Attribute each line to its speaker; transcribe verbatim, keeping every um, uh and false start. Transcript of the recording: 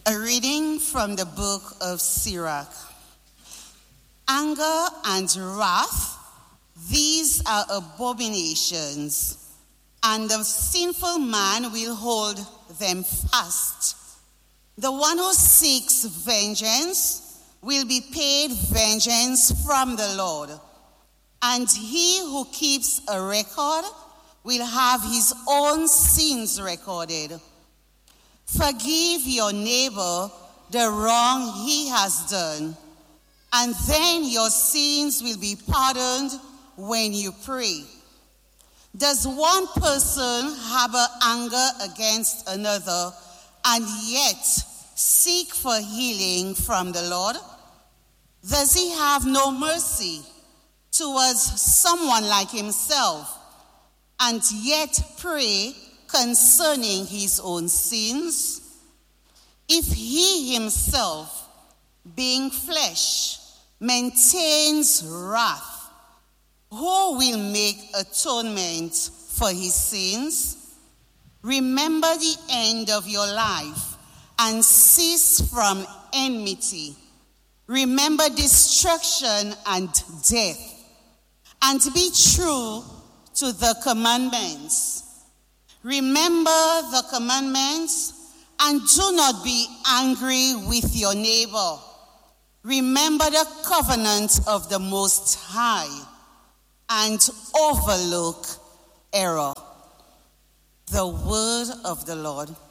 Speaker 1: A reading from the book of Sirach. Anger and wrath, these are abominations, and the sinful man will hold them fast. The one who seeks vengeance will be paid vengeance from the Lord, and he who keeps a record will have his own sins recorded. Forgive your neighbor the wrong he has done, and then your sins will be pardoned when you pray. Does one person harbor anger against another and yet seek for healing from the Lord? Does he have no mercy towards someone like himself and yet pray concerning his own sins? If he himself, being flesh, maintains wrath, who will make atonement for his sins? Remember the end of your life and cease from enmity. Remember destruction and death, and be true to the commandments. Remember the commandments, and do not be angry with your neighbor. Remember the covenant of the Most High, and overlook error. The word of the Lord.